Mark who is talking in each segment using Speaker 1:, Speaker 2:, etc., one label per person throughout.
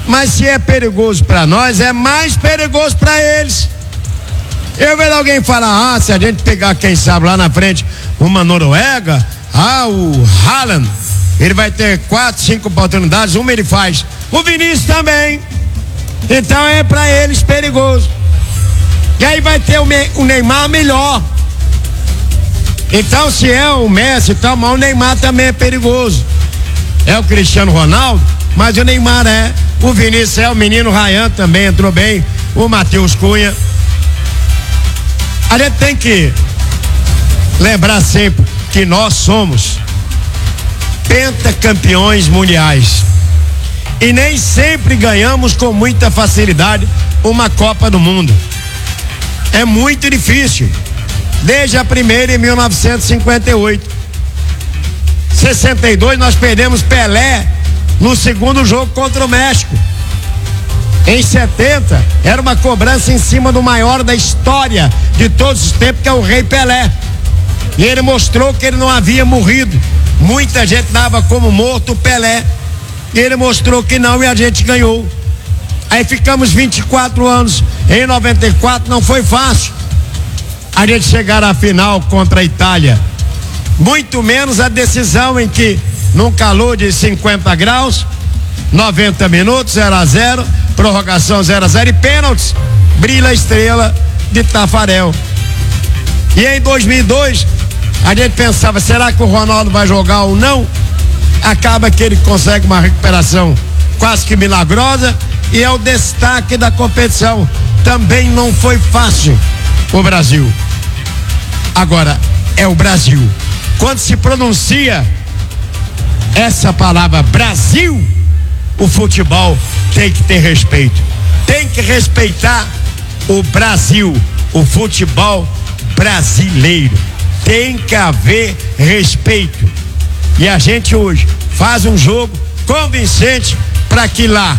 Speaker 1: Mas se é perigoso para nós, é mais perigoso para eles. Eu vejo alguém falar, se a gente pegar, quem sabe, lá na frente, uma Noruega, o Haaland, ele vai ter 4, 5 oportunidades, uma ele faz. O Vinícius também. Então é para eles perigoso. E aí vai ter o Neymar melhor. Então se é o Messi, então, mas o Neymar também é perigoso. É o Cristiano Ronaldo, mas o Neymar é. O Vinícius é, o menino Ryan também entrou bem. O Matheus Cunha. A gente tem que lembrar sempre que nós somos pentacampeões mundiais. E nem sempre ganhamos com muita facilidade uma Copa do Mundo. É muito difícil. Desde a primeira em 1958. 62 nós perdemos Pelé no segundo jogo contra o México. Em 70 era uma cobrança em cima do maior da história de todos os tempos, que é o Rei Pelé. E ele mostrou que ele não havia morrido. Muita gente dava como morto o Pelé. E ele mostrou que não, e a gente ganhou. Aí ficamos 24 anos. Em 94 não foi fácil a gente chegar à final contra a Itália. Muito menos a decisão em que, num calor de 50 graus, 90 minutos, 0-0, prorrogação 0-0 e pênaltis, brilha a estrela de Tafarel. E em 2002 a gente pensava, será que o Ronaldo vai jogar ou não? Acaba que ele consegue uma recuperação quase que milagrosa e é o destaque da competição. Também não foi fácil o Brasil. Agora é o Brasil. Quando se pronuncia essa palavra Brasil, o futebol tem que ter respeito. Tem que respeitar o Brasil, o futebol brasileiro. Tem que haver respeito. E a gente hoje faz um jogo convincente para que lá,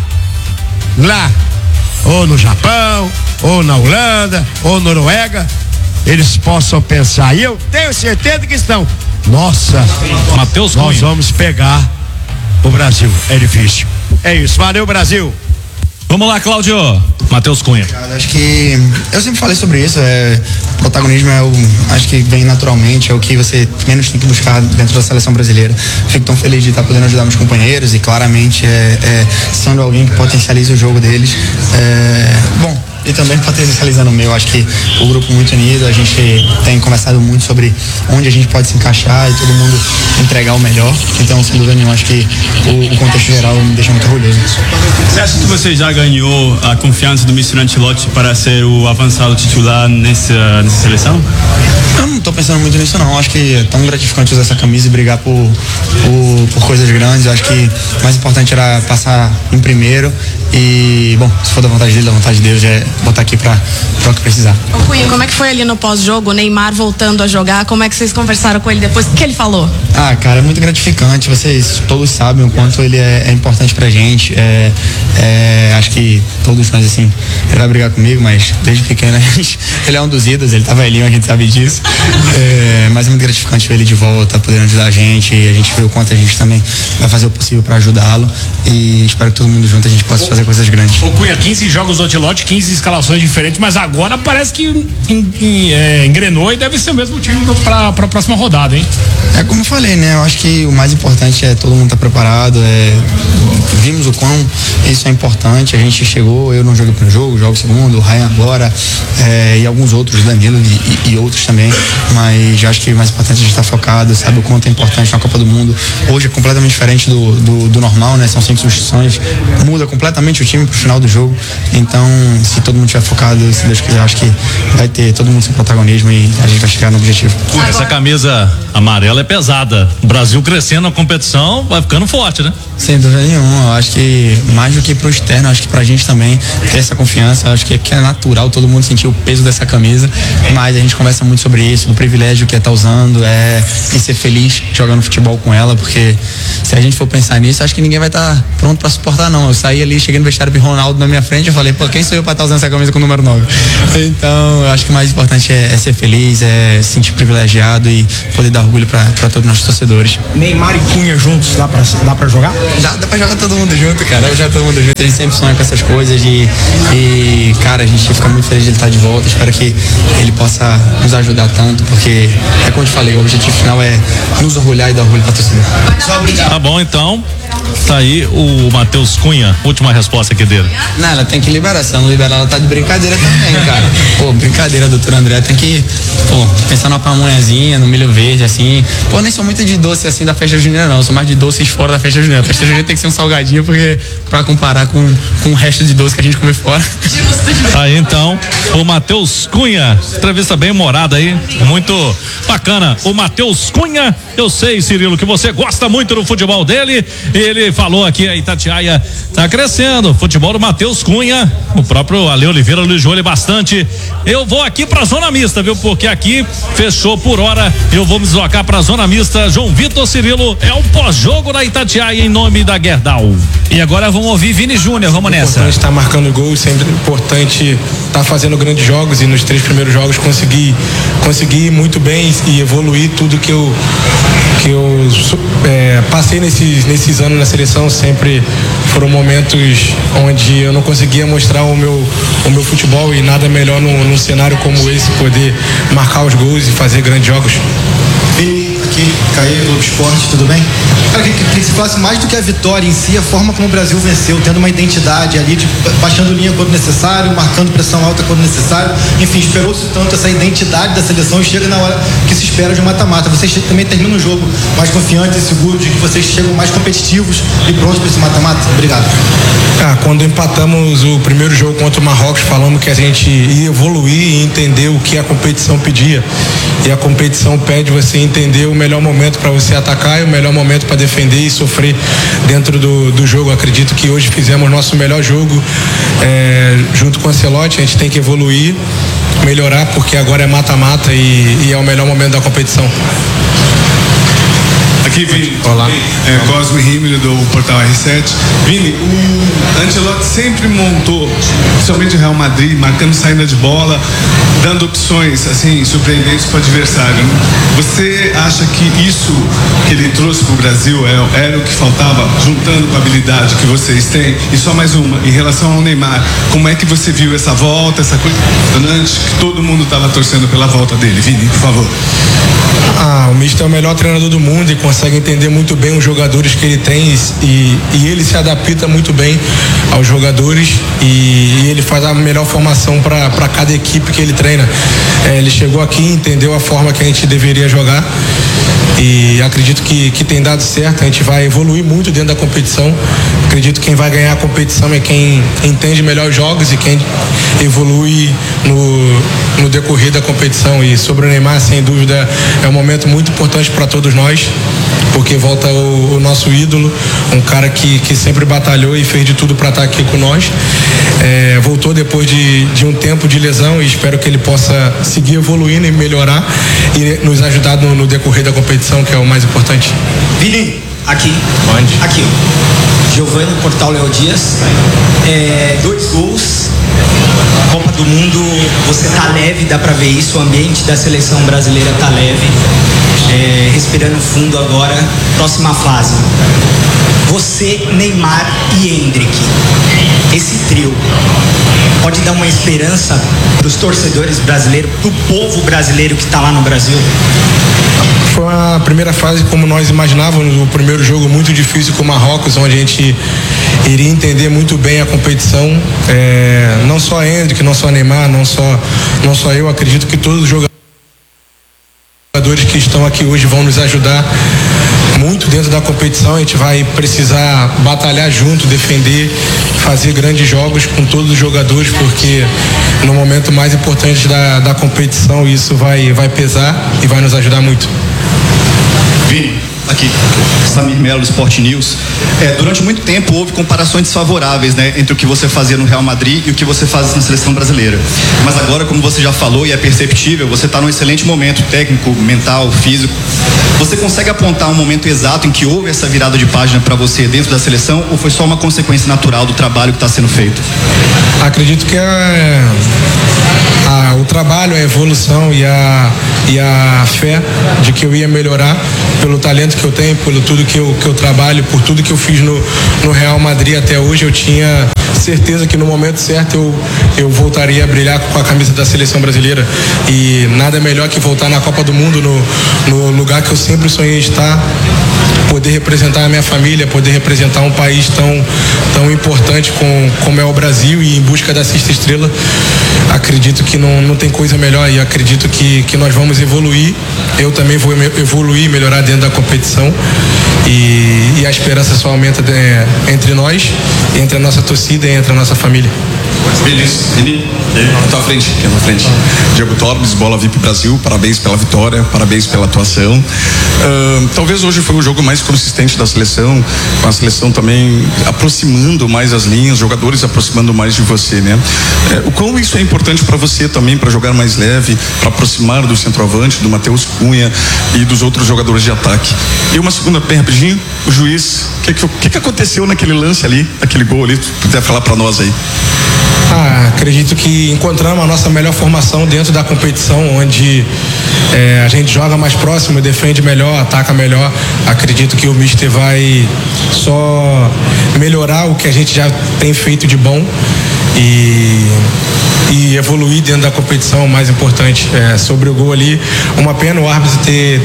Speaker 1: ou no Japão, ou na Holanda, ou Noruega, eles possam pensar. E eu tenho certeza que estão. Nossa,
Speaker 2: Matheus
Speaker 1: nós
Speaker 2: Cunha.
Speaker 1: vamos pegar o Brasil. É difícil. É isso. Valeu, Brasil.
Speaker 2: Vamos lá, Cláudio. Matheus Cunha.
Speaker 3: Acho que eu sempre falei sobre isso. Protagonismo acho que vem naturalmente, é o que você menos tem que buscar dentro da seleção brasileira. Fico tão feliz de estar podendo ajudar meus companheiros e claramente sendo alguém que potencializa o jogo deles. E também potencializando o meu. Acho que o grupo muito unido, a gente tem conversado muito sobre onde a gente pode se encaixar e todo mundo entregar o melhor. Então, sem dúvida nenhuma, acho que o contexto geral me deixa muito orgulhoso.
Speaker 4: Você acha que você já ganhou a confiança do Mr. Ancelotti para ser o avançado titular nessa seleção?
Speaker 3: Eu não estou pensando muito nisso não. Acho que é tão gratificante usar essa camisa e brigar por coisas grandes. Eu acho que o mais importante era passar em primeiro e, se for da vontade dele, da vontade de Deus, é botar aqui para o que precisar.
Speaker 5: Ô Cunha, como é que foi ali no pós-jogo, o Neymar voltando a jogar? Como é que vocês conversaram com ele depois? O que ele falou?
Speaker 3: Cara, é muito gratificante. Vocês todos sabem o quanto ele é importante pra gente. Acho que todos nós, assim, ele vai brigar comigo, mas desde pequeno ele é um dos ídolos, ele tá velhinho, a gente sabe disso. Mas é muito gratificante ver ele de volta, podendo ajudar a gente. E a gente vê o quanto a gente também vai fazer o possível pra ajudá-lo. E espero que todo mundo junto a gente possa fazer coisas grandes.
Speaker 6: Ô Cunha, 15 jogos do Ancelotti, 15 escalações diferentes, mas agora parece que engrenou e deve ser o mesmo time pra próxima rodada, hein?
Speaker 3: É como eu falei, né? Eu acho que o mais importante é todo mundo estar preparado. Vimos o quão isso é importante. A gente chegou, eu não joguei pro jogo, jogo segundo, o Ryan agora, e alguns outros, o Danilo e outros também. Mas eu acho que o mais importante é a gente estar focado, sabe o quanto é importante na Copa do Mundo. Hoje é completamente diferente do normal, né? São 5 substituições, muda completamente o time pro final do jogo. Então, se todo mundo estiver focado, se Deus quiser, acho que vai ter todo mundo seu protagonismo e a gente vai chegar no objetivo.
Speaker 2: Essa camisa amarela é pesada. O Brasil crescendo na competição, vai ficando forte, né?
Speaker 3: Sem dúvida nenhuma. Eu acho que mais do que pro externo, acho que pra gente também ter essa confiança. Acho que é natural todo mundo sentir o peso dessa camisa, mas a gente conversa muito sobre isso, do privilégio que é estar usando, e ser feliz jogando futebol com ela, porque se a gente for pensar nisso, acho que ninguém vai estar pronto pra suportar, não. Eu saí ali, cheguei no vestiário de Ronaldo na minha frente, eu falei, quem sou eu pra estar usando essa camisa com o número 9? Então, eu acho que o mais importante é ser feliz, é se sentir privilegiado e poder dar orgulho pra todos os nossos torcedores.
Speaker 7: Neymar e Cunha juntos, dá pra jogar?
Speaker 3: Dá pra jogar todo mundo junto, cara. Já todo mundo a gente sempre sonha com essas coisas e cara, a gente fica muito feliz de ele estar de volta. Espero que ele possa nos ajudar tanto, porque é como eu te falei, o objetivo final é nos orgulhar e dar orgulho pra torcida.
Speaker 2: Tá bom, então. Tá aí o Matheus Cunha, última resposta aqui dele.
Speaker 3: Não, ela tem que liberar, se ela não liberar, ela tá de brincadeira também, cara. Pô, brincadeira, doutor André, tem que, pensar numa pamonhazinha, no milho verde, assim. Pô, nem sou muito de doce, assim, da festa junina, não. Eu sou mais de doces fora da festa junina. A festa junina tem que ser um salgadinho, porque pra comparar com o resto de doce que a gente come fora.
Speaker 2: Aí, então, o Matheus Cunha, entrevista bem humorada aí, muito bacana. O Matheus Cunha, eu sei, Cirilo, que você gosta muito do futebol dele. Ele falou aqui, a Itatiaia tá crescendo. O futebol do Matheus Cunha, o próprio Ale Oliveira elogiou ele bastante. Eu vou aqui pra zona mista, viu? Porque aqui fechou por hora. Eu vou me deslocar pra zona mista. João Vitor, Cirilo, é o pós-jogo da Itatiaia em nome da Gerdau.
Speaker 7: E agora vamos ouvir Vini Júnior, vamos nessa.
Speaker 8: É importante estar marcando gols, sempre importante estar fazendo grandes jogos, e nos 3 primeiros jogos consegui ir muito bem e evoluir tudo que eu passei nesses anos na seleção. Sempre foram momentos onde eu não conseguia mostrar o meu futebol, e nada melhor num cenário como esse, poder marcar os gols e fazer grandes jogos.
Speaker 9: Vini, aqui, Caio, Globo Esporte, tudo bem? Cara, que se falasse mais do que a vitória em si, a forma como o Brasil venceu, tendo uma identidade ali, baixando linha quando necessário, marcando pressão alta quando necessário, enfim, esperou-se tanto essa identidade da seleção e chega na hora que se espera de um mata-mata. Vocês também terminam o jogo mais confiantes e seguros de que vocês chegam mais competitivos e prontos para esse mata-mata? Obrigado.
Speaker 8: Quando empatamos o primeiro jogo contra o Marrocos, falamos que a gente ia evoluir e entender o que a competição pedia, e a competição pede você entender o melhor momento para você atacar e o melhor momento para defender e sofrer dentro do jogo. Acredito que hoje fizemos nosso melhor jogo junto com o Ancelotti. A gente tem que evoluir, melhorar, porque agora é mata-mata e é o melhor momento da competição.
Speaker 10: Aqui, Vini.
Speaker 8: Olá.
Speaker 10: Cosme Rímel, do Portal R7. Vini, o Ancelotti sempre montou, principalmente o Real Madrid, marcando saída de bola, dando opções, assim, surpreendentes para o adversário. Você acha que isso que ele trouxe para o Brasil era o que faltava, juntando com a habilidade que vocês têm? E só mais uma, em relação ao Neymar, como é que você viu essa volta, essa coisa impressionante, que todo mundo estava torcendo pela volta dele? Vini, por favor.
Speaker 8: O Mister é o melhor treinador do mundo e consegue entender muito bem os jogadores que ele tem, e ele se adapta muito bem aos jogadores, e ele faz a melhor formação para cada equipe que ele treina. Ele chegou aqui, entendeu a forma que a gente deveria jogar, e acredito que tem dado certo. A gente vai evoluir muito dentro da competição. Acredito que quem vai ganhar a competição é quem entende melhor os jogos e quem evolui no decorrer da competição. E sobre o Neymar, sem dúvida, é um momento muito importante para todos nós, porque volta o nosso ídolo, um cara que sempre batalhou e fez de tudo para estar aqui com nós. Voltou depois de um tempo de lesão, e espero que ele possa seguir evoluindo e melhorar e nos ajudar no decorrer da competição, que é o mais importante.
Speaker 9: Vini, aqui.
Speaker 8: Onde?
Speaker 9: Aqui, Giovanni, Portal Léo Dias. 2 gols. Copa do Mundo, você tá leve, dá pra ver isso. O ambiente da seleção brasileira tá leve. Respirando fundo agora. Próxima fase. Você, Neymar e Endrick. Esse trio pode dar uma esperança pros torcedores brasileiros, pro povo brasileiro que tá lá no Brasil?
Speaker 8: Foi a primeira fase como nós imaginávamos, o primeiro jogo muito difícil com o Marrocos, onde a gente iria entender muito bem a competição. Não só Endrick, não só Neymar, não só eu, acredito que todos os jogadores que estão aqui hoje vão nos ajudar muito dentro da competição. A gente vai precisar batalhar junto, defender, fazer grandes jogos com todos os jogadores, porque no momento mais importante da competição isso vai pesar e vai nos ajudar muito.
Speaker 11: Vini, aqui, Samir Melo, do Sport News. Durante muito tempo houve comparações desfavoráveis, né, entre o que você fazia no Real Madrid e o que você faz na seleção brasileira. Mas agora, como você já falou e é perceptível, você está num excelente momento técnico, mental, físico. Você consegue apontar um momento exato em que houve essa virada de página para você dentro da seleção, ou foi só uma consequência natural do trabalho que está sendo feito?
Speaker 8: Acredito que o trabalho, a evolução e a fé de que eu ia melhorar pelo talento que eu tenho, pelo tudo que eu trabalho, por tudo que eu fiz no Real Madrid até hoje. Eu tinha certeza que no momento certo eu voltaria a brilhar com a camisa da seleção brasileira, e nada melhor que voltar na Copa do Mundo, no lugar que eu sempre sonhei estar, poder representar a minha família, poder representar um país tão importante como é o Brasil, e em busca da sexta estrela. Acredito que não tem coisa melhor, e acredito que nós vamos evoluir. Eu também vou evoluir, melhorar dentro da competição, e a esperança só aumenta entre nós, entre a nossa torcida e entre a nossa família.
Speaker 12: Vini, na tua frente, aqui na frente. Diego Torbes, Bola VIP Brasil, parabéns pela vitória, parabéns pela atuação. Talvez hoje foi o jogo mais consistente da seleção, com a seleção também aproximando mais as linhas, jogadores aproximando mais de você, né? O quão isso é importante para você também, para jogar mais leve, para aproximar do centroavante, do Matheus Cunha e dos outros jogadores de ataque. E uma segunda bem rapidinho, o juiz, o que aconteceu naquele lance ali, aquele gol ali, tu puder falar para nós aí?
Speaker 8: Acredito que encontramos a nossa melhor formação dentro da competição, onde a gente joga mais próximo, defende melhor, ataca melhor. Acredito que o Mister vai só melhorar o que a gente já tem feito de bom e evoluir dentro da competição, o mais importante. Sobre o gol ali, uma pena o árbitro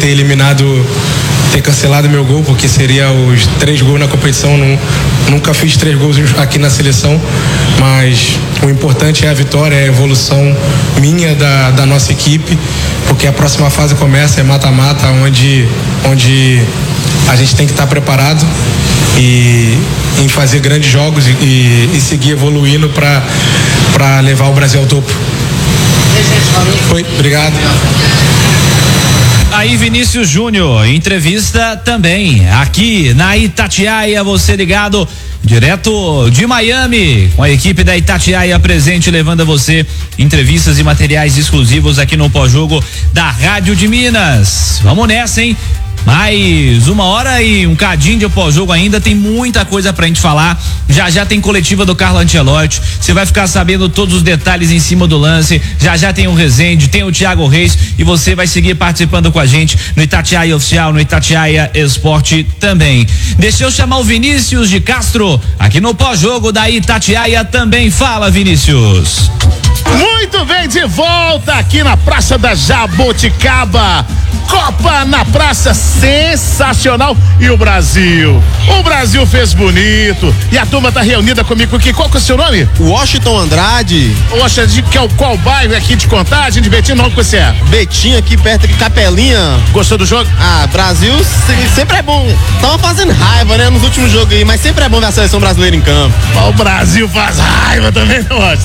Speaker 8: ter cancelado meu gol, porque seria os 3 gols na competição. Nunca fiz 3 gols aqui na seleção, mas o importante é a vitória, é a evolução minha, da nossa equipe, porque a próxima fase começa, é mata-mata, onde a gente tem que estar preparado em fazer grandes jogos e seguir evoluindo para levar o Brasil ao topo. Foi, obrigado.
Speaker 7: Aí Vinícius Júnior, entrevista também aqui na Itatiaia, você ligado direto de Miami, com a equipe da Itatiaia presente, levando a você entrevistas e materiais exclusivos aqui no pós-jogo da Rádio de Minas. Vamos nessa, hein? Mais 1 hora e um cadinho de pós-jogo ainda, tem muita coisa pra gente falar. Já tem coletiva do Carlo Ancelotti, você vai ficar sabendo todos os detalhes em cima do lance. Já tem o Rezende, tem o Thiago Reis, e você vai seguir participando com a gente no Itatiaia Oficial, no Itatiaia Esporte também. Deixa eu chamar o Vinícius de Castro aqui no pós-jogo da Itatiaia também. Fala, Vinícius.
Speaker 13: Muito bem, de volta aqui na Praça da Jaboticaba. Copa na praça, sensacional. E o Brasil fez bonito. E a turma tá reunida comigo aqui. Qual que é o seu nome?
Speaker 14: Washington Andrade.
Speaker 13: Washington, que é qual bairro aqui de Contagem, de Betim? Onde você é?
Speaker 14: Betim, aqui perto de Capelinha.
Speaker 13: Gostou do jogo?
Speaker 14: Brasil sempre é bom. Tava fazendo raiva, né, nos últimos jogos aí, mas sempre é bom ver a seleção brasileira em campo.
Speaker 13: O Brasil faz raiva também, não gosta?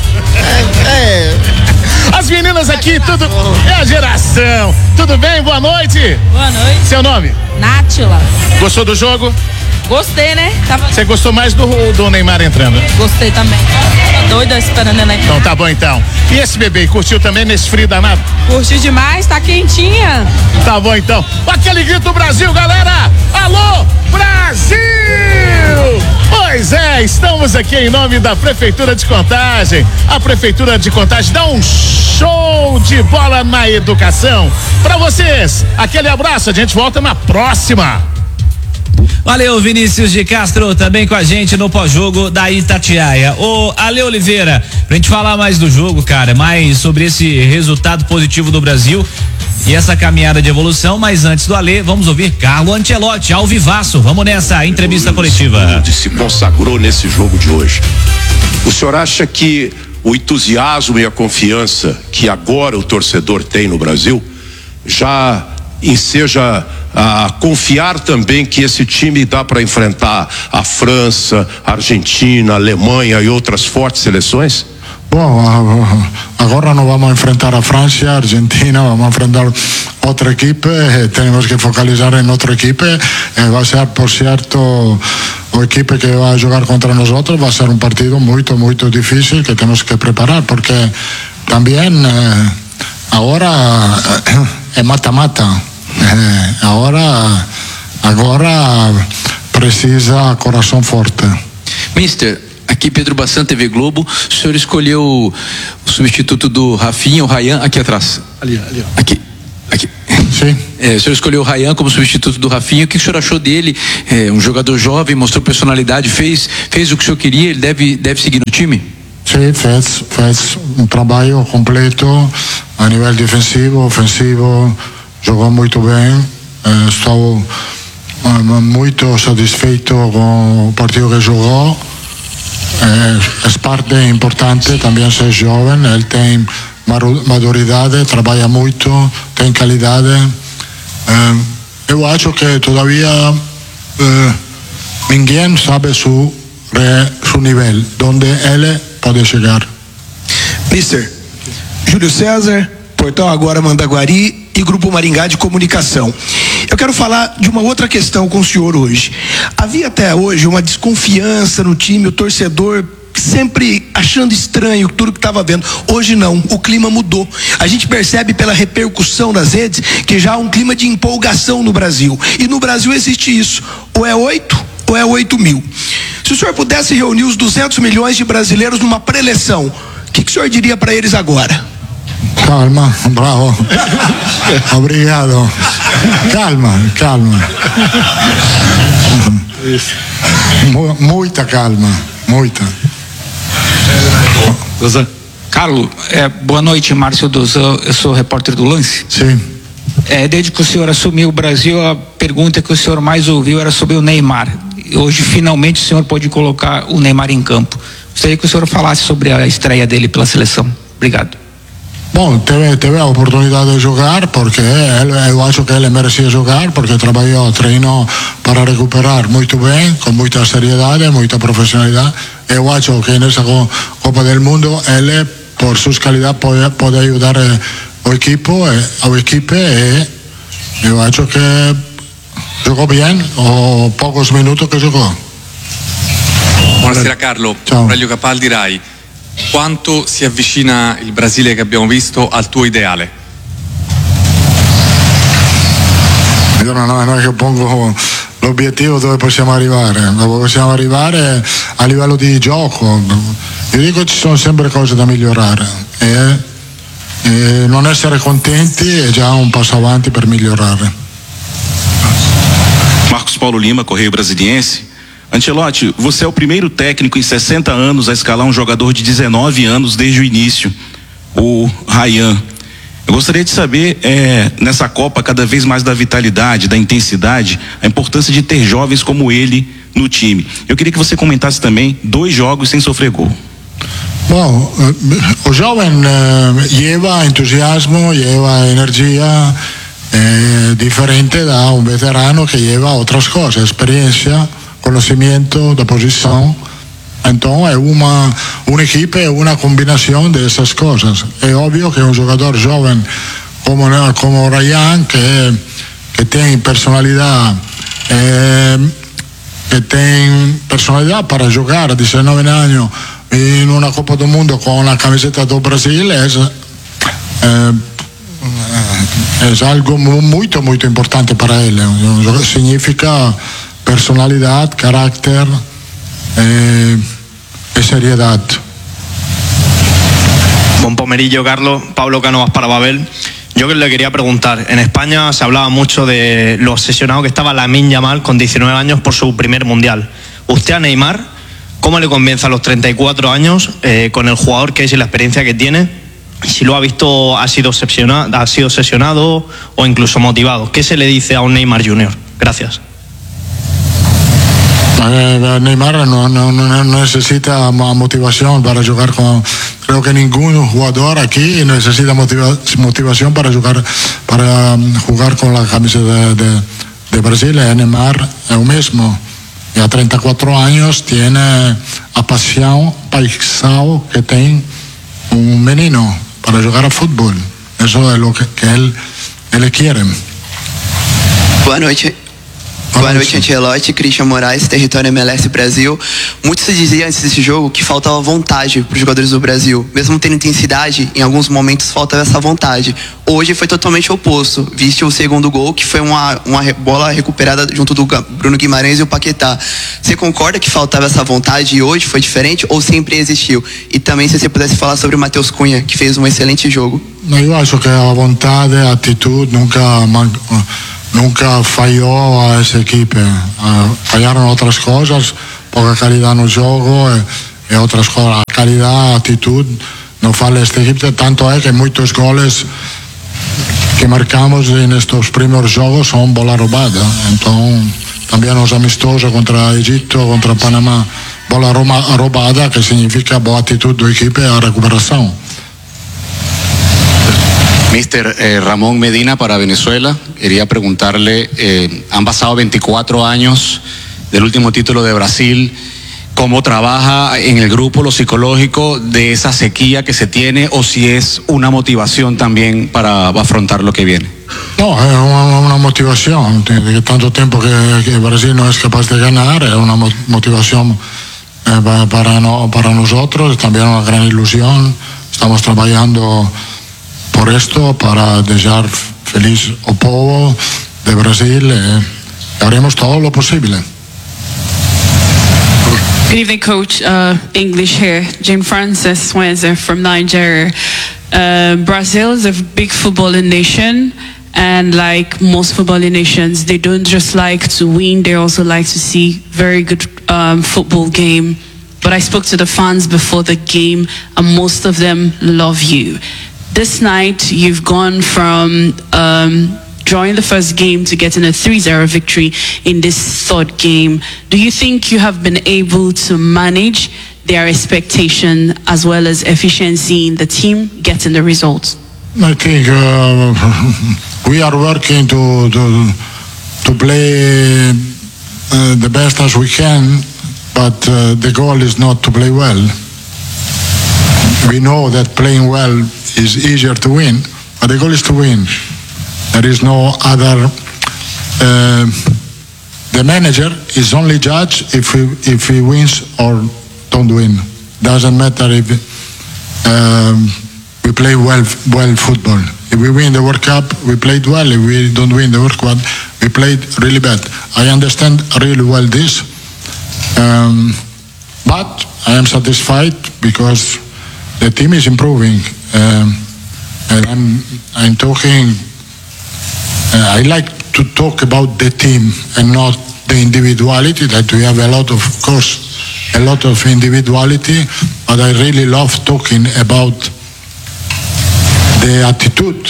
Speaker 13: As meninas aqui, tudo é a geração. Tudo bem? Boa noite.
Speaker 15: Boa noite.
Speaker 13: Seu nome?
Speaker 15: Nátila.
Speaker 13: Gostou do jogo?
Speaker 15: Gostei, né?
Speaker 13: Você gostou mais do Neymar entrando?
Speaker 15: Gostei também. Tô doida esperando ele.
Speaker 13: Então tá bom então. E esse bebê, curtiu também nesse frio danado?
Speaker 15: Curtiu demais, tá quentinha.
Speaker 13: Tá bom então. Aquele grito Brasil, galera! Alô, Brasil! Pois é, estamos aqui em nome da Prefeitura de Contagem. A Prefeitura de Contagem dá um show de bola na educação pra vocês. Aquele abraço, a gente volta na próxima.
Speaker 7: Valeu, Vinícius de Castro, também com a gente no pós-jogo da Itatiaia. Ô, Ale Oliveira, pra gente falar mais do jogo, cara, mais sobre esse resultado positivo do Brasil e essa caminhada de evolução, mas antes do Ale, vamos ouvir Carlo Ancelotti, ao vivaço. Vamos nessa entrevista coletiva.
Speaker 16: Se consagrou nesse jogo de hoje. O senhor acha que o entusiasmo e a confiança que agora o torcedor tem no Brasil já enseja a confiar também que esse time dá para enfrentar a França, a Argentina, a Alemanha e outras fortes seleções?
Speaker 17: Bom, agora não vamos enfrentar a França, a Argentina, vamos enfrentar outra equipe, temos que focalizar em outra equipe, vai ser, por certo, a equipe que vai jogar contra nós, vai ser um partido muito, muito difícil que temos que preparar, porque também agora é mata-mata. Agora precisa coração forte.
Speaker 18: Mister, a Aqui Pedro Bassan, TV Globo. O senhor escolheu o substituto do Rafinha, o Ryan, aqui atrás.
Speaker 17: Ali.
Speaker 18: Aqui.
Speaker 17: Sim.
Speaker 18: O senhor escolheu o Ryan como substituto do Rafinha. O que o senhor achou dele? Um jogador jovem, mostrou personalidade, fez o que o senhor queria. Ele deve seguir no time?
Speaker 17: Sim, fez um trabalho completo a nível defensivo, ofensivo. Jogou muito bem. Estou muito satisfeito com o partido que jogou. É parte importante também ser jovem. Ele tem maturidade, trabalha muito, tem qualidade. Eu acho que todavía ninguém sabe su nível, onde ele pode chegar.
Speaker 19: Mister, Júlio César, Portão Agora Mandaguari e Grupo Maringá de Comunicação. Eu quero falar de uma outra questão com o senhor hoje. Havia até hoje uma desconfiança no time, o torcedor sempre achando estranho tudo que estava vendo. Hoje não, o clima mudou. A gente percebe pela repercussão das redes que já há um clima de empolgação no Brasil. E no Brasil existe isso. Ou é 8 ou é 8 mil. Se o senhor pudesse reunir os 200 milhões de brasileiros numa pré-eleição, o que o senhor diria para eles agora?
Speaker 17: Calma, bravo. Obrigado. Calma. Muita calma, muita.
Speaker 20: Carlos, boa noite, Márcio Dozan, eu sou repórter do Lance.
Speaker 17: Sim.
Speaker 20: Desde que o senhor assumiu o Brasil, a pergunta que o senhor mais ouviu era sobre o Neymar. Hoje, finalmente, o senhor pode colocar o Neymar em campo. Gostaria que o senhor falasse sobre a estreia dele pela seleção. Obrigado.
Speaker 17: Bom, teve a oportunidade de jogar porque eu acho que ele merecia jogar porque treinou para recuperar muito bem, com muita seriedade, muita profissionalidade. Eu acho que nessa Copa do Mundo ele, por suas qualidades, pode ajudar a equipe e eu acho que jogou bem os poucos minutos que jogou.
Speaker 21: Buonasera Carlo, Aurelio Capaldi, Rai. Quanto si avvicina il Brasile che abbiamo visto al tuo ideale?
Speaker 17: Io non è che pongo l'obiettivo dove possiamo arrivare a livello di gioco. Io dico che ci sono sempre cose da migliorare e non essere contenti è già un passo avanti per migliorare.
Speaker 22: Marcos Paulo Lima, Correio Brasiliense. Ancelotti, você é o primeiro técnico em 60 anos a escalar um jogador de 19 anos desde o início, o Ryan. Eu gostaria de saber, nessa Copa, cada vez mais da vitalidade, da intensidade, a importância de ter jovens como ele no time. Eu queria que você comentasse também 2 jogos sem sofrer gol.
Speaker 17: Bom, o jovem leva entusiasmo, leva energia diferente da um veterano que leva outras coisas, experiência, conhecimento da posição. Então é uma equipe, é uma combinação dessas coisas. É óbvio que um jogador jovem como o Ryan, que tem personalidade, para jogar a 19 anos em uma Copa do Mundo com a camiseta do Brasil é algo muito, muito importante para ele. Significa personalidade, caráter y seriedad.
Speaker 23: Buen pomerillo, Carlos. Pablo Cánovas para Babel. Yo que le quería preguntar, en España se hablaba mucho de lo obsesionado que estaba Lamine Yamal con 19 años por su primer mundial. Usted a Neymar, ¿cómo le convence a los 34 años con el jugador que es y la experiencia que tiene? Si lo ha visto, ha sido obsesionado o incluso motivado. ¿Qué se le dice a un Neymar Junior? Gracias.
Speaker 17: Neymar no necesita motivación para jugar creo que ningún jugador aquí necesita motivación para jugar con la camiseta de Brasil. Neymar es el mismo y a 34 años tiene a pasión que tiene un menino para jugar a fútbol. Eso es lo que él quiere.
Speaker 24: Boa noite.
Speaker 1: Boa noite, Ancelotti, Christian Moraes, Território MLS Brasil. Muito se dizia antes desse jogo que faltava vontade para os jogadores do Brasil. Mesmo tendo intensidade, em alguns momentos faltava essa vontade. Hoje foi totalmente o oposto. Viste o segundo gol, que foi uma bola recuperada junto do Bruno Guimarães e o Paquetá. Você concorda que faltava essa vontade e hoje foi diferente ou sempre existiu? E também se você pudesse falar sobre o Matheus Cunha, que fez um excelente jogo.
Speaker 17: Eu acho que a vontade, a atitude nunca falló a esa equipe. Fallaron otras cosas, poca calidad no jogo e outras cosas. A calidad, a actitud no falla este equipe, tanto é que muitos goles que marcamos nestes primeiros jogos são bola roubada. Então, também os amistosos contra Egito, contra Panamá, bola roubada, que significa boa atitude da equipe e a recuperação.
Speaker 4: Mister Ramón Medina para Venezuela, quería preguntarle, han pasado 24 años del último título de Brasil, ¿cómo trabaja en el grupo lo psicológico de esa sequía que se tiene o si es una motivación también para afrontar lo que viene?
Speaker 17: No, es una motivación, de tanto tiempo que Brasil no es capaz de ganar, es una motivación para nosotros, también una gran ilusión, estamos trabajando por esto, para dejar feliz al pueblo de Brasil, haremos todo lo posible.
Speaker 5: Good evening, Coach. English here. Jane Frances Swenzer from Nigeria. Brazil is a big footballing nation, and like most footballing nations, they don't just like to win, they also like to see very good football game. But I spoke to the fans before the game, and most of them love you. This night, you've gone from drawing the first game to getting a 3-0 victory in this third game. Do you think you have been able to manage their expectation as well as efficiency in the team getting the results?
Speaker 17: I think we are working to play the best as we can, but the goal is not to play well. We know that playing well is easier to win, but the goal is to win. There is no other. The manager is only judge if he wins or don't win. Doesn't matter if we play well football. If we win the World Cup, we played well. If we don't win the World Cup, we played really bad. I understand really well this, but I am satisfied because the team is improving. And I'm talking. I like to talk about the team and not the individuality. That we have a lot of individuality, but I really love talking about the attitude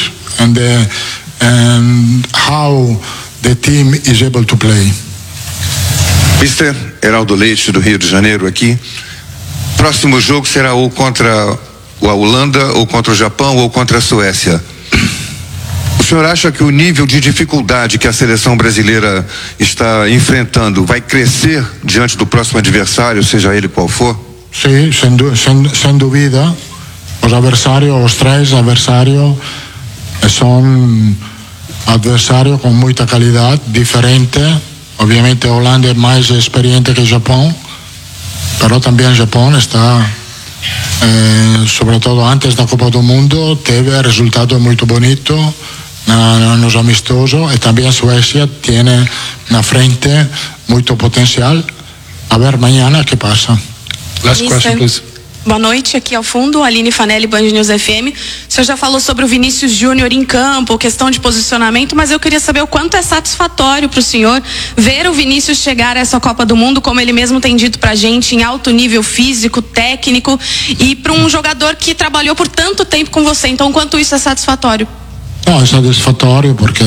Speaker 17: and how the team is able to play.
Speaker 24: Mister Heraldo Leite, do Rio de Janeiro, aqui. Próximo jogo será ou contra a Holanda, ou contra o Japão, ou contra a Suécia. O senhor acha que o nível de dificuldade que a seleção brasileira está enfrentando vai crescer diante do próximo adversário, seja ele qual for?
Speaker 17: Sim, sem dúvida. Os três adversários são adversários com muita qualidade, diferente. Obviamente a Holanda é mais experiente que o Japão, mas também o Japão está, sobretudo antes da Copa do Mundo, teve resultados muito bonitos nos amistosos, e também a Suécia tem na frente muito potencial. A ver amanhã o que passa.
Speaker 24: Last question, please.
Speaker 25: Boa noite, aqui ao fundo, Aline Fanelli, Band News FM. O senhor já falou sobre o Vinícius Júnior em campo, questão de posicionamento, mas eu queria saber o quanto é satisfatório para o senhor ver o Vinícius chegar a essa Copa do Mundo, como ele mesmo tem dito pra gente, em alto nível físico, técnico, e para um jogador que trabalhou por tanto tempo com você. Então, quanto isso é satisfatório?
Speaker 17: Não, é satisfatório porque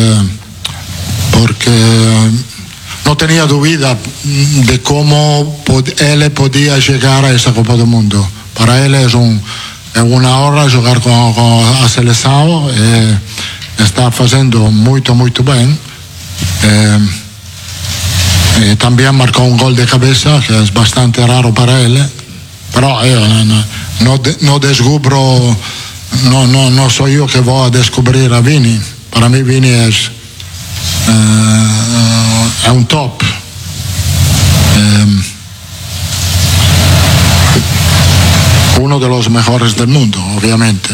Speaker 17: não tinha dúvida de como ele podia chegar a essa Copa do Mundo. Para ele é uma honra jogar com a seleção, está fazendo muito bem. Também marcou um gol de cabeça, que é bastante raro para ele. Pero não descubro, não sou eu que vou descobrir a Vini. Para mim Vini é è un top. Uno de los mejores del mundo, ovviamente.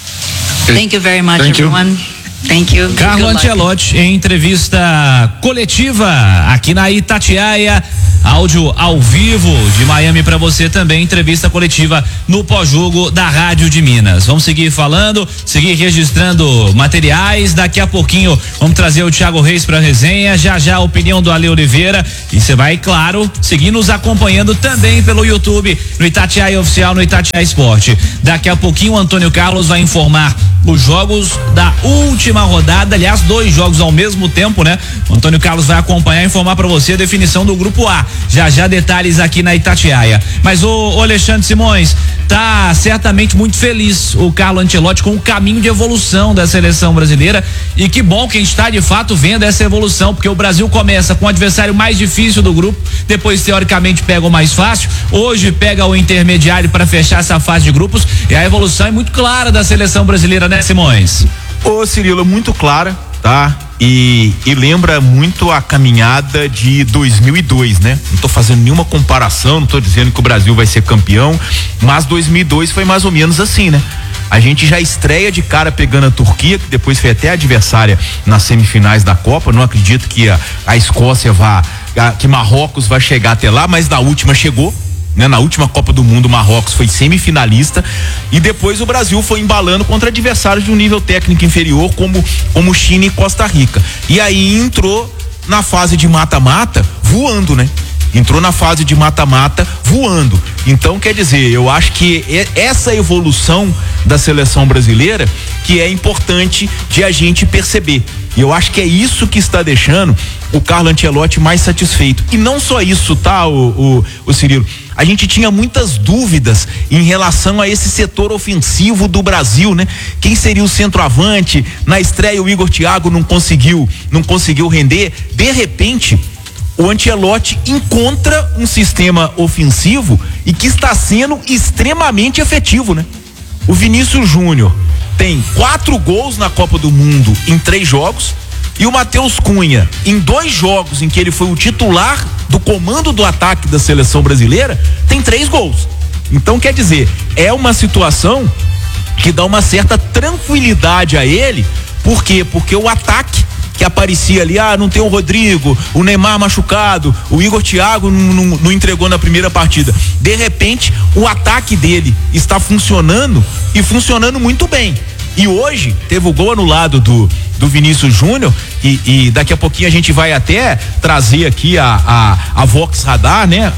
Speaker 2: Thank you very much,
Speaker 17: Thank you.
Speaker 2: everyone. Thank you.
Speaker 7: Carlo
Speaker 2: Good luck.
Speaker 7: Ancelotti em entrevista coletiva aqui na Itatiaia, áudio ao vivo de Miami para você também, entrevista coletiva no pós-jogo da Rádio de Minas. Vamos seguir falando, seguir registrando materiais, daqui a pouquinho vamos trazer o Thiago Reis para resenha, já a opinião do Ale Oliveira e você vai, claro, seguir nos acompanhando também pelo YouTube, no Itatiaia Oficial, no Itatiaia Esporte. Daqui a pouquinho o Antônio Carlos vai informar os jogos da última rodada, aliás, 2 jogos ao mesmo tempo, né? O Antônio Carlos vai acompanhar e informar para você a definição do grupo A. Já detalhes aqui na Itatiaia. Mas o Alexandre Simões tá certamente muito feliz, o Carlo Ancelotti, com o caminho de evolução da seleção brasileira, e que bom que a gente está de fato vendo essa evolução, porque o Brasil começa com o adversário mais difícil do grupo, depois teoricamente pega o mais fácil, hoje pega o intermediário para fechar essa fase de grupos, e a evolução é muito clara da seleção brasileira, né, Simões?
Speaker 3: Ô Cirilo, muito clara, tá? E lembra muito a caminhada de 2002, né? Não tô fazendo nenhuma comparação, não tô dizendo que o Brasil vai ser campeão, mas 2002 foi mais ou menos assim, né? A gente já estreia de cara pegando a Turquia, que depois foi até adversária nas semifinais da Copa. Não acredito que a Escócia que Marrocos vai chegar até lá, mas na última chegou. Né? Na última Copa do Mundo, o Marrocos foi semifinalista, e depois o Brasil foi embalando contra adversários de um nível técnico inferior, como China e Costa Rica. E aí entrou na fase de mata-mata voando, né? Entrou na fase de mata-mata voando. Então, quer dizer, eu acho que essa evolução da seleção brasileira que é importante de a gente perceber. E eu acho que é isso que está deixando o Carlo Ancelotti mais satisfeito. E não só isso, tá, o Cirilo? A gente tinha muitas dúvidas em relação a esse setor ofensivo do Brasil, né? Quem seria o centroavante? Na estreia o Igor Thiago não conseguiu render. De repente, o Ancelotti encontra um sistema ofensivo e que está sendo extremamente efetivo, né? O Vinícius Júnior tem 4 gols na Copa do Mundo em 3 jogos, e o Matheus Cunha, em 2 jogos em que ele foi o titular do comando do ataque da seleção brasileira, tem 3 gols. Então, quer dizer, é uma situação que dá uma certa tranquilidade a ele. Por quê? Porque o ataque que aparecia ali, não tem o Rodrigo, o Neymar machucado, o Igor Thiago não entregou na primeira partida. De repente, o ataque dele está funcionando, e funcionando muito bem. E hoje teve o gol anulado do Vinícius Júnior, e daqui a pouquinho a gente vai até trazer aqui a Vox Radar, né?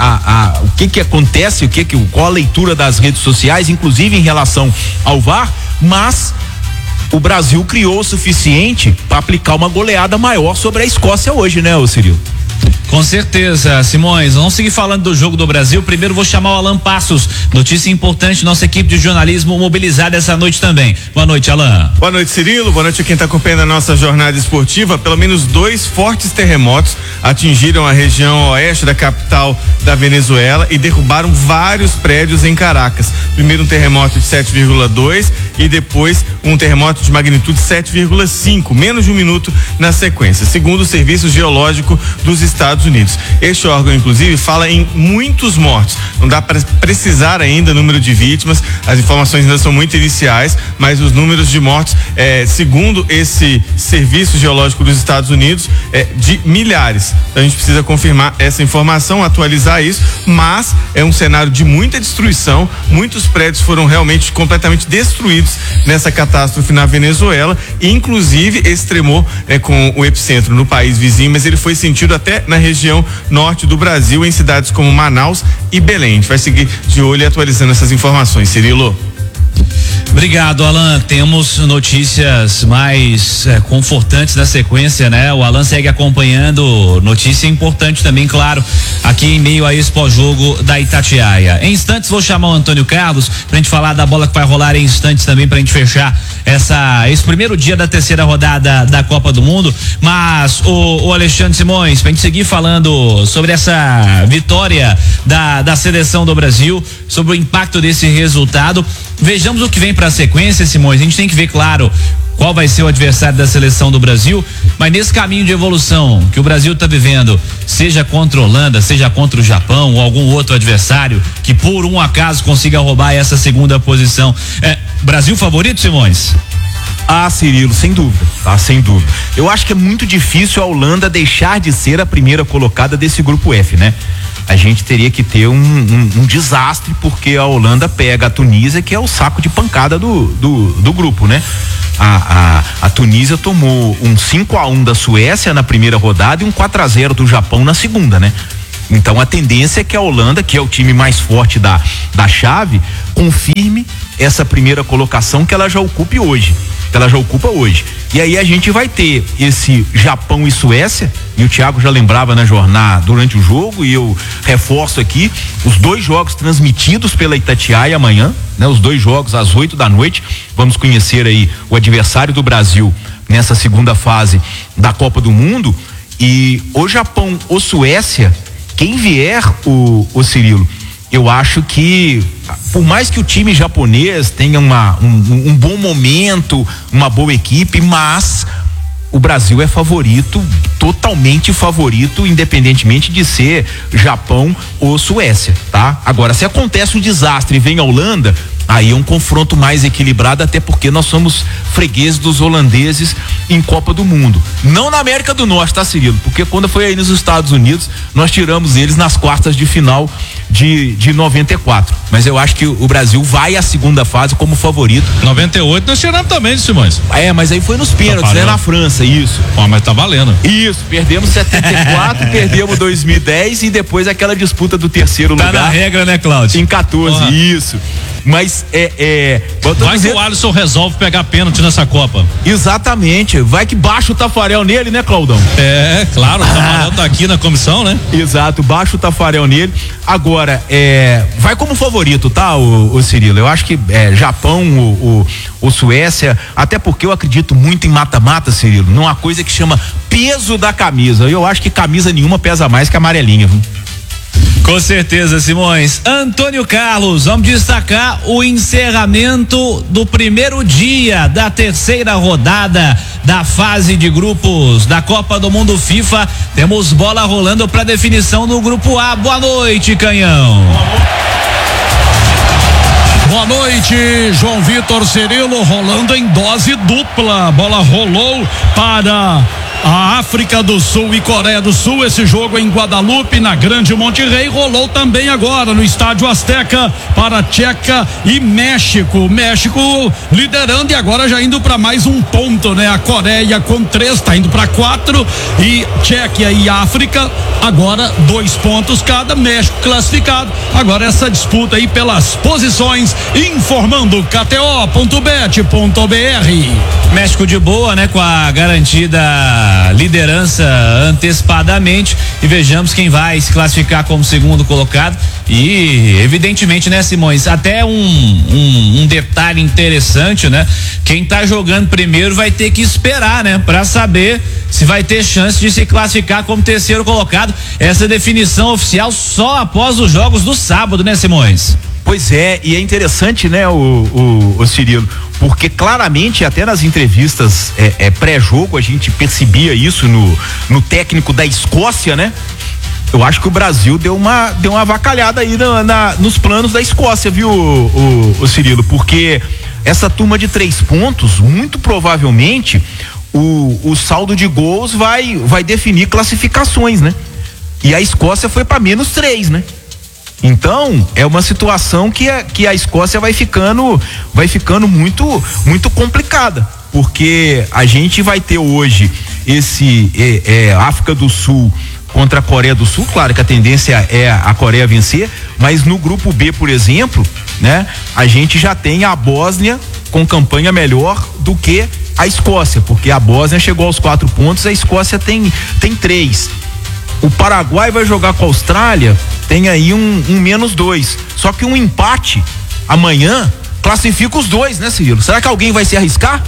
Speaker 3: O que acontece, qual a leitura das redes sociais, inclusive em relação ao VAR, mas o Brasil criou o suficiente para aplicar uma goleada maior sobre a Escócia hoje, né, ô Cirilo?
Speaker 7: Com certeza, Simões. Vamos seguir falando do jogo do Brasil. Primeiro vou chamar o Alan Passos. Notícia importante, nossa equipe de jornalismo mobilizada essa noite também. Boa noite, Alan.
Speaker 6: Boa noite, Cirilo. Boa noite a quem está acompanhando a nossa jornada esportiva. Pelo menos 2 fortes terremotos atingiram a região oeste da capital da Venezuela e derrubaram vários prédios em Caracas. Primeiro um terremoto de 7,2 e depois um terremoto de magnitude 7,5, menos de 1 minuto na sequência, segundo o Serviço Geológico dos Estados Unidos. Este órgão, inclusive, fala em muitos mortos. Não dá para precisar ainda o número de vítimas, as informações ainda são muito iniciais, mas os números de mortos, segundo esse Serviço Geológico dos Estados Unidos, de milhares. Então a gente precisa confirmar essa informação, atualizar isso, mas é um cenário de muita destruição. Muitos prédios foram realmente completamente destruídos nessa catástrofe na Venezuela, e inclusive esse tremor com o epicentro no país vizinho, mas ele foi sentido até na região norte do Brasil, em cidades como Manaus e Belém. A gente vai seguir de olho e atualizando essas informações, Cirilo.
Speaker 7: Obrigado, Alan. Temos notícias mais confortantes na sequência, né? O Alan segue acompanhando notícia importante também, claro, aqui em meio a esse pós-jogo da Itatiaia. Em instantes vou chamar o Antônio Carlos pra gente falar da bola que vai rolar em instantes também, pra gente fechar esse primeiro dia da terceira rodada da Copa do Mundo. Mas o Alexandre Simões, pra gente seguir falando sobre essa vitória da seleção do Brasil, sobre o impacto desse resultado. Vejamos o que vem para a sequência, Simões. A gente tem que ver, claro, qual vai ser o adversário da seleção do Brasil, mas nesse caminho de evolução que o Brasil está vivendo, seja contra a Holanda, seja contra o Japão ou algum outro adversário que por um acaso consiga roubar essa segunda posição, Brasil favorito, Simões?
Speaker 3: Ah, Cirilo, sem dúvida, tá? Sem dúvida. Eu acho que é muito difícil a Holanda deixar de ser a primeira colocada desse grupo F, né? A gente teria que ter um desastre, porque a Holanda pega a Tunísia, que é o saco de pancada do grupo, né? A Tunísia tomou um 5-1 da Suécia na primeira rodada e um 4-0 do Japão na segunda, né? Então a tendência é que a Holanda, que é o time mais forte da chave, confirme essa primeira colocação que ela já ocupa hoje. E aí a gente vai ter esse Japão e Suécia, e o Thiago já lembrava na jornada durante o jogo, e eu reforço aqui, os 2 jogos transmitidos pela Itatiaia amanhã, né? Os 2 jogos às 8 da noite, vamos conhecer aí o adversário do Brasil nessa segunda fase da Copa do Mundo, e o Japão ou Suécia, quem vier, o Cirilo, eu acho que, por mais que o time japonês tenha um bom momento, uma boa equipe, mas o Brasil é favorito, totalmente favorito, independentemente de ser Japão ou Suécia, tá? Agora, se acontece um desastre e vem a Holanda, aí é um confronto mais equilibrado, até porque nós somos fregueses dos holandeses em Copa do Mundo. Não na América do Norte, tá, Cirilo? Porque quando foi aí nos Estados Unidos, nós tiramos eles nas quartas de final de 94. Mas eu acho que o Brasil vai à segunda fase como favorito.
Speaker 8: 98 nós tiramos também, Simões.
Speaker 3: Mas aí foi nos pênaltis, né? Na França, isso.
Speaker 8: Mas tá valendo.
Speaker 3: Isso, perdemos 74, perdemos 2010 e depois aquela disputa do terceiro lugar.
Speaker 7: Tá na regra, né, Cláudio?
Speaker 3: Em 14, isso. Mas
Speaker 8: vai que o Alisson resolve pegar pênalti nessa Copa.
Speaker 3: Exatamente, vai que baixa o Tafarel nele, né, Claudão?
Speaker 8: Claro, o Tafarel tá aqui na comissão, né?
Speaker 3: Exato, baixa o Tafarel nele. Agora, vai como favorito, tá, o Cirilo? Eu acho que Japão, o Suécia, até porque eu acredito muito em mata-mata, Cirilo, numa coisa que chama peso da camisa. Eu acho que camisa nenhuma pesa mais que a amarelinha, viu?
Speaker 7: Com certeza, Simões. Antônio Carlos, vamos destacar o encerramento do primeiro dia da terceira rodada da fase de grupos da Copa do Mundo FIFA. Temos bola rolando para definição do grupo A. Boa noite, Canhão.
Speaker 9: Boa noite, João Vitor, Cirilo, rolando em dose dupla. Bola rolou para a África do Sul e Coreia do Sul, esse jogo em Guadalupe, na Grande Monte Rei. Rolou também agora no Estádio Azteca para Tcheca e México. México liderando e agora já indo para mais um ponto, né? A Coreia com 3, tá indo para 4, e Tchequia e África agora 2 pontos cada. México classificado. Agora essa disputa aí pelas posições, informando KTO.bet.br.
Speaker 7: México de boa, né? Com a garantida liderança antecipadamente, e vejamos quem vai se classificar como segundo colocado. E evidentemente, né, Simões, até um detalhe interessante, né? Quem tá jogando primeiro vai ter que esperar, né, pra saber se vai ter chance de se classificar como terceiro colocado. Essa definição oficial só após os jogos do sábado, né, Simões?
Speaker 3: Pois é, e é interessante, né, o Cirilo, porque claramente até nas entrevistas pré-jogo a gente percebia isso no técnico da Escócia, né? Eu acho que o Brasil deu uma avacalhada aí nos planos da Escócia, viu, o Cirilo? Porque essa turma de 3 pontos, muito provavelmente, o saldo de gols vai definir classificações, né? E a Escócia foi para -3, né? Então, é uma situação que a Escócia vai ficando muito complicada, porque a gente vai ter hoje esse África do Sul contra a Coreia do Sul. Claro que a tendência é a Coreia vencer, mas no grupo B, por exemplo, né, a gente já tem a Bósnia com campanha melhor do que a Escócia, porque a Bósnia chegou aos 4 pontos, a Escócia tem 3. O Paraguai vai jogar com a Austrália, tem aí um -2. Só que um empate amanhã classifica os 2, né, Cirilo? Será que alguém vai se arriscar?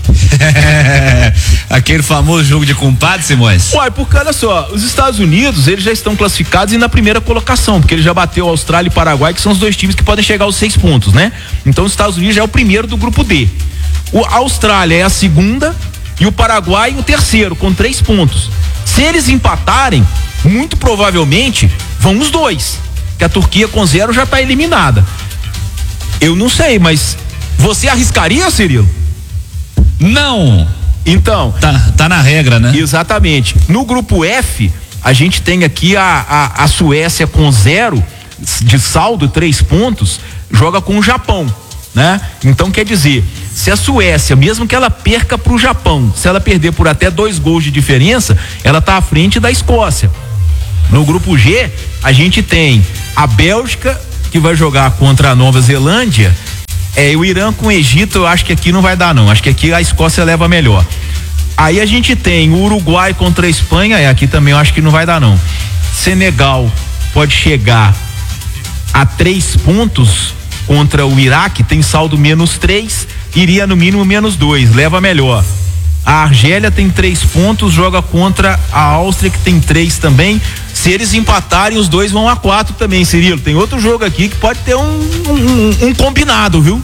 Speaker 7: Aquele famoso jogo de compadre, Simões?
Speaker 3: Uai, porque olha só, os Estados Unidos, eles já estão classificados e na primeira colocação, porque ele já bateu a Austrália e Paraguai, que são os 2 times que podem chegar aos 6 pontos, né? Então os Estados Unidos já é o primeiro do grupo D. A Austrália é a segunda e o Paraguai o terceiro, com 3 pontos. Se eles empatarem, muito provavelmente vão os dois, que a Turquia com 0 já está eliminada. Eu não sei, mas você arriscaria, Cirilo?
Speaker 7: Não.
Speaker 3: Então.
Speaker 7: Tá na regra, né?
Speaker 3: Exatamente. No grupo F, a gente tem aqui a Suécia com 0 de saldo, 3 pontos, joga com o Japão, né? Então quer dizer, se a Suécia, mesmo que ela perca pro Japão, se ela perder por até 2 gols de diferença, ela tá à frente da Escócia. No grupo G, a gente tem a Bélgica, que vai jogar contra a Nova Zelândia, o Irã com o Egito. Eu acho que aqui não vai dar não, acho que aqui a Escócia leva melhor. Aí a gente tem o Uruguai contra a Espanha, aqui também eu acho que não vai dar não. Senegal pode chegar a 3 pontos contra o Iraque, tem saldo -3, iria no mínimo -2, leva melhor. A Argélia tem 3 pontos, joga contra a Áustria, que tem 3 também. Se eles empatarem, os dois vão a 4 também, Cirilo. Tem outro jogo aqui que pode ter um combinado, viu?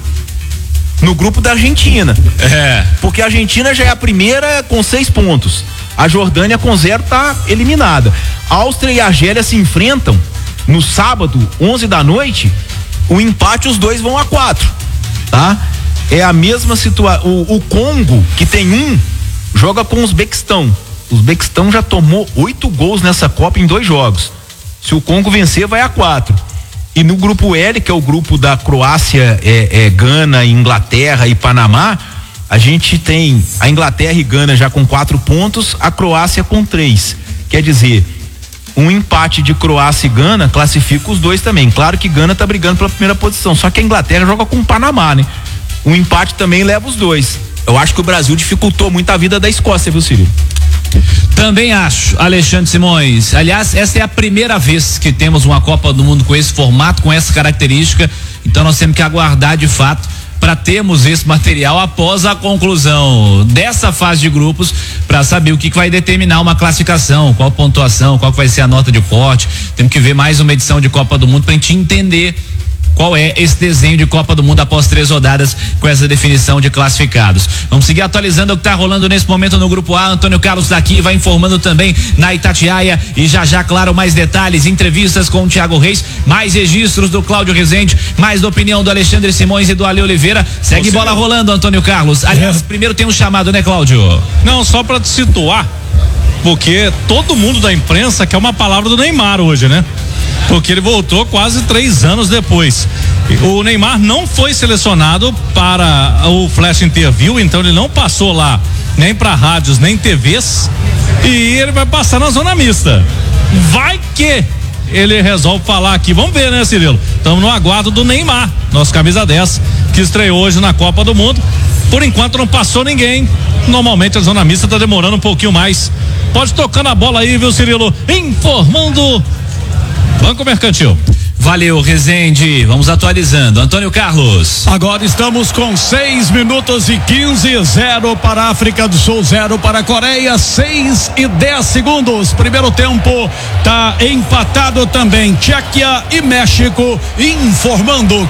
Speaker 3: No grupo da Argentina. Porque a Argentina já é a primeira com 6 pontos. A Jordânia com 0 tá eliminada. A Áustria e a Argélia se enfrentam no sábado, 11 da noite. O empate, os dois vão a 4, tá? É a mesma situação. O Congo, que tem 1, joga com o Uzbequistão. O Uzbequistão já tomou 8 gols nessa Copa em 2 jogos. Se o Congo vencer, vai a 4. E no grupo L, que é o grupo da Croácia, Gana, Inglaterra e Panamá, a gente tem a Inglaterra e Gana já com 4 pontos, a Croácia com 3. Quer dizer, um empate de Croácia e Gana classifica os dois também. Claro que Gana tá brigando pela primeira posição, só que a Inglaterra joga com o Panamá, né? Um empate também leva os dois. Eu acho que o Brasil dificultou muito a vida da Escócia, viu, Cirilo?
Speaker 7: Também acho, Alexandre Simões. Aliás, essa é a primeira vez que temos uma Copa do Mundo com esse formato, com essa característica. Então nós temos que aguardar de fato para termos esse material após a conclusão dessa fase de grupos, para saber o que vai determinar uma classificação, qual pontuação, qual vai ser a nota de corte. Temos que ver mais uma edição de Copa do Mundo pra gente entender qual é esse desenho de Copa do Mundo após 3 rodadas com essa definição de classificados. Vamos seguir atualizando o que está rolando nesse momento no grupo A. Antônio Carlos está aqui, vai informando também na Itatiaia, e já, claro, mais detalhes, entrevistas com o Thiago Reis, mais registros do Cláudio Rezende, mais da opinião do Alexandre Simões e do Ale Oliveira. Segue bola rolando, Antônio Carlos. Aliás, primeiro tem um chamado, né, Cláudio?
Speaker 8: Não, só para te situar, porque todo mundo da imprensa quer uma palavra do Neymar hoje, né? Porque ele voltou quase 3 anos depois. O Neymar não foi selecionado para o Flash Interview, então ele não passou lá nem para rádios, nem TVs, e ele vai passar na zona mista. Vai que ele resolve falar aqui. Vamos ver, né, Cirilo? Estamos no aguardo do Neymar, nosso camisa 10, que estreou hoje na Copa do Mundo. Por enquanto não passou ninguém. Normalmente a zona mista está demorando um pouquinho mais. Pode tocar na bola aí, viu, Cirilo? Informando Banco Mercantil.
Speaker 7: Valeu, Rezende. Vamos atualizando. Antônio Carlos.
Speaker 9: Agora estamos com 6 minutos e 15, 0 para a África do Sul, 0 para a Coreia, 6 e 10 segundos. Primeiro tempo tá empatado também. Tchequia e México, informando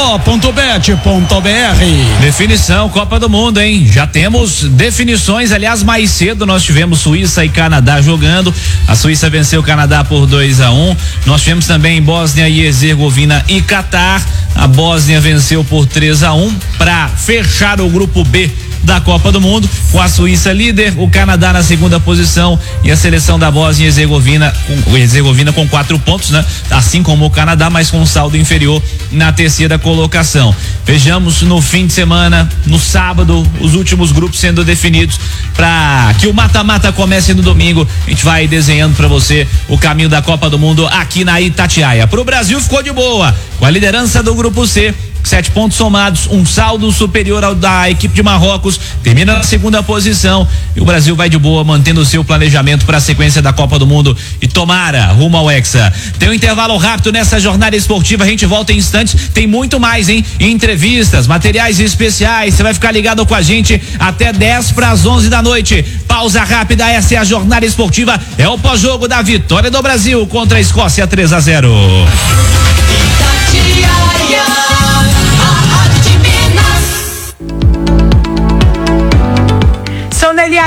Speaker 9: KTO.bet.br.
Speaker 7: Definição Copa do Mundo, hein? Já temos definições. Aliás, mais cedo nós tivemos Suíça e Canadá jogando. A Suíça venceu o Canadá por 2-1. Nós tivemos também Bósnia e Herzegovina e Catar. A Bósnia venceu por 3-1 para fechar o grupo B da Copa do Mundo, com a Suíça líder, o Canadá na segunda posição e a seleção da Bósnia e Herzegovina com 4 pontos, né? Assim como o Canadá, mas com um saldo inferior na terceira colocação. Vejamos no fim de semana, no sábado, os últimos grupos sendo definidos para que o mata-mata comece no domingo. A gente vai desenhando para você o caminho da Copa do Mundo aqui na Itatiaia. Pro Brasil ficou de boa, com a liderança do grupo C, 7 pontos somados, um saldo superior ao da equipe de Marrocos, termina na segunda posição, e o Brasil vai de boa, mantendo o seu planejamento para a sequência da Copa do Mundo e tomara rumo ao Hexa. Tem um intervalo rápido nessa jornada esportiva, a gente volta em instantes, tem muito mais, hein? Entrevistas, materiais especiais, você vai ficar ligado com a gente até 10 para as 11 da noite. Pausa rápida, essa é a jornada esportiva, é o pós-jogo da vitória do Brasil contra a Escócia 3-0.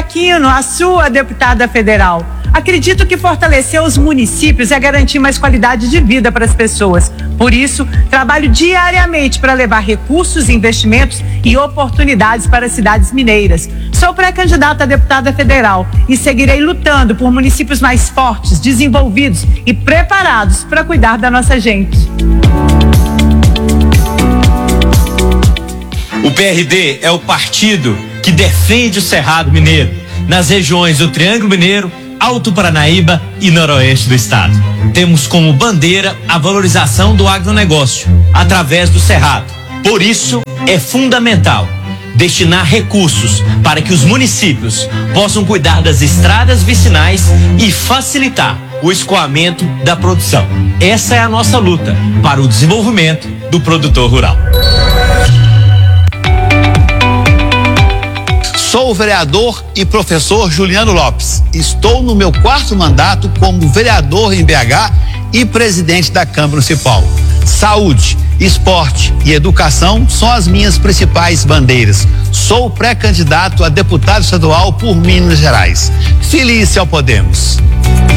Speaker 10: Aquino, a sua deputada federal. Acredito que fortalecer os municípios é garantir mais qualidade de vida para as pessoas. Por isso, trabalho diariamente para levar recursos, investimentos e oportunidades para as cidades mineiras. Sou pré-candidata a deputada federal e seguirei lutando por municípios mais fortes, desenvolvidos e preparados para cuidar da nossa gente.
Speaker 11: O PRD é o partido que defende o Cerrado Mineiro, nas regiões do Triângulo Mineiro, Alto Paranaíba e Noroeste do estado. Temos como bandeira a valorização do agronegócio, através do Cerrado. Por isso, é fundamental destinar recursos para que os municípios possam cuidar das estradas vicinais e facilitar o escoamento da produção. Essa é a nossa luta para o desenvolvimento do produtor rural.
Speaker 12: Sou o vereador e professor Juliano Lopes. Estou no meu 4º mandato como vereador em BH e presidente da Câmara Municipal. Saúde, esporte e educação são as minhas principais bandeiras. Sou pré-candidato a deputado estadual por Minas Gerais. Feliz ao Podemos.